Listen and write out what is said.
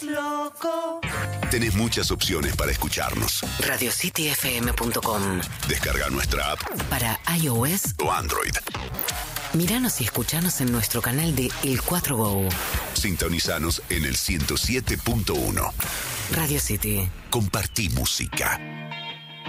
loco. Tenés muchas opciones para escucharnos. RadioCityFM.com. Descarga nuestra app Para iOS o Android. Míranos y escuchanos en nuestro canal de El 4 Go. Sintonizanos en el 107.1. Radio City. Compartí música.